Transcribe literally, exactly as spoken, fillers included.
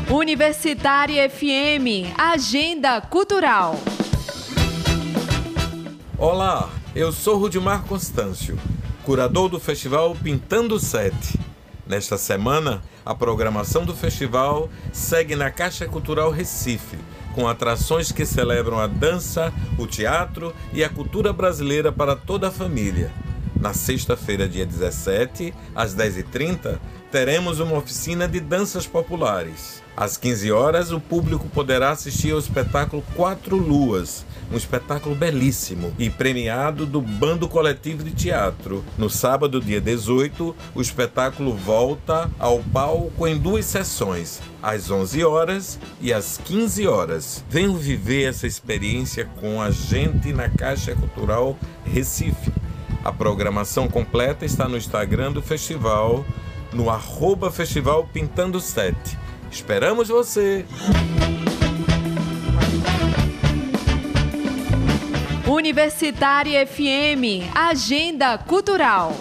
Universitária F M, Agenda Cultural. Olá, eu sou Rudimar Constâncio, curador do Festival Pintando Sete. Nesta semana, a programação do festival segue na Caixa Cultural Recife, com atrações que celebram a dança, o teatro e a cultura brasileira para toda a família. Na sexta-feira, dia dezessete, às dez e trinta, teremos uma oficina de danças populares. Às quinze horas, o público poderá assistir ao espetáculo Quatro Luas, um espetáculo belíssimo e premiado do Bando Coletivo de Teatro. No sábado, dia dezoito, o espetáculo volta ao palco em duas sessões, às onze horas e às quinze horas. Venham viver essa experiência com a gente na Caixa Cultural Recife. A programação completa está no Instagram do festival, no arroba Festival Pintando Sete. Esperamos você! Universitária F M, Agenda Cultural.